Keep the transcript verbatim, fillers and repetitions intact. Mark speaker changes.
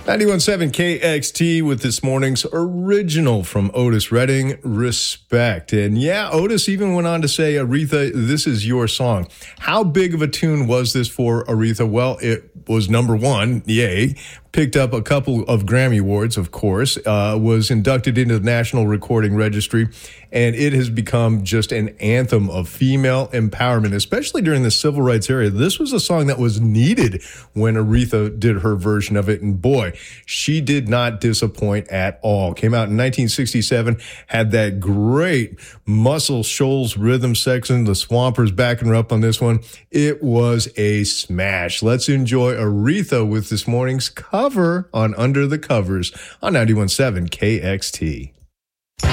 Speaker 1: ninety-one point seven K X T with this morning's original from Otis Redding, Respect. And yeah, Otis even went on to say, Aretha, this is your song. How big of a tune was this for Aretha? Well, it was number one, yay. Picked up a couple of Grammy Awards, of course, uh, was inducted into the National Recording Registry, and it has become just an anthem of female empowerment, especially during the civil rights era. This was a song that was needed when Aretha did her version of it, and boy, she did not disappoint at all. Came out in nineteen sixty-seven, had that great Muscle Shoals rhythm section, the Swampers backing her up on this one. It was a smash. Let's enjoy Aretha with this morning's cover on Under the Covers on ninety-one point seven K X T.